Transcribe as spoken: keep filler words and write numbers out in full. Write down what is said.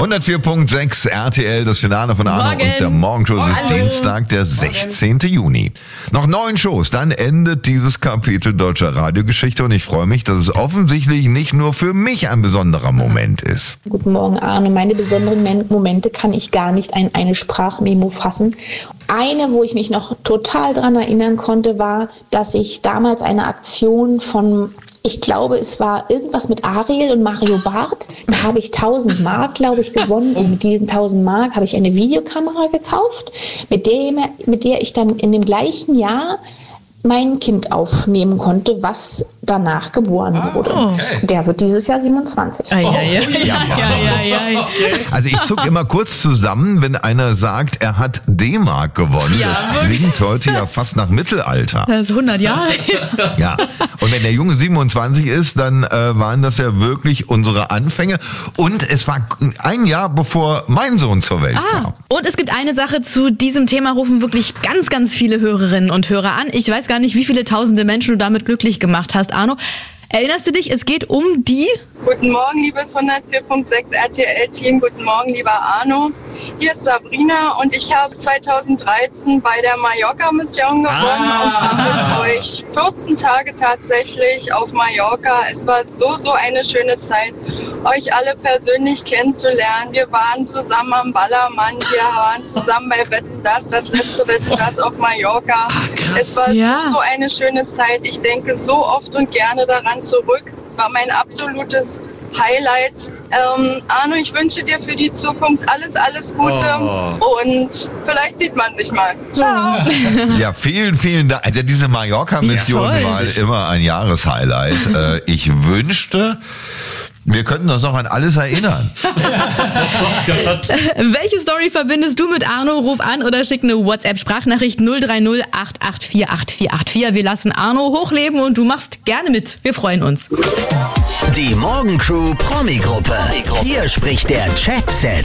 hundertvier Komma sechs R T L, das Finale von Arno Morgen. und der Morgenshow. Es ist Hallo. Dienstag, der sechzehnten Juni. Noch neun Shows, dann endet dieses Kapitel deutscher Radiogeschichte und ich freue mich, dass es offensichtlich nicht nur für mich ein besonderer Moment ist. Guten Morgen, Arno. Meine besonderen Men- Momente kann ich gar nicht in eine Sprachmemo fassen. Eine, wo ich mich noch total dran erinnern konnte, war, dass ich damals eine Aktion von, ich glaube, es war irgendwas mit Ariel und Mario Barth. Da habe ich tausend Mark, glaube ich, gewonnen. Und mit diesen tausend Mark habe ich eine Videokamera gekauft, mit der, mit der ich dann in dem gleichen Jahr mein Kind aufnehmen konnte, was danach geboren wurde. Okay. Der wird dieses Jahr siebenundzwanzig. Ei, ei, ei. Ja, Ja, ja, ja, ja. Also ich zuck immer kurz zusammen, wenn einer sagt, er hat D-Mark gewonnen. Ja, das klingt heute ja fast nach Mittelalter. Das ist hundert Jahre. Ja, und wenn der Junge siebenundzwanzig ist, dann äh, waren das ja wirklich unsere Anfänge. Und es war ein Jahr, bevor mein Sohn zur Welt Ah, kam. und es gibt eine Sache, zu diesem Thema rufen wirklich ganz, ganz viele Hörerinnen und Hörer an. Ich weiß gar nicht, wie viele tausende Menschen du damit glücklich gemacht hast, Arno. Erinnerst du dich, es geht um die... Guten Morgen, liebes hundertvier Komma sechs R T L-Team. Guten Morgen, lieber Arno. Hier ist Sabrina und ich habe zweitausenddreizehn bei der Mallorca-Mission gewonnen Ah. und war mit euch vierzehn Tage tatsächlich auf Mallorca. Es war so, so eine schöne Zeit, euch alle persönlich kennenzulernen. Wir waren zusammen am Ballermann, wir waren zusammen bei Wetten, das, das letzte Wetten, das auf Mallorca. Es war Ja. so, so eine schöne Zeit. Ich denke so oft und gerne daran zurück. War mein absolutes Highlight. Ähm, Arno, ich wünsche dir für die Zukunft alles, alles Gute Oh. und vielleicht sieht man sich mal. Ciao. Ja, vielen, vielen Dank. Also diese Mallorca-Mission Ja, toll. war immer ein Jahreshighlight. Äh, ich wünschte, wir könnten uns noch an alles erinnern. Welche Story verbindest du mit Arno? Ruf an oder schick eine WhatsApp-Sprachnachricht null drei null acht acht vier acht vier acht vier. Wir lassen Arno hochleben und du machst gerne mit. Wir freuen uns. Die Morgencrew Promi-Gruppe. Hier spricht der Chat-Set.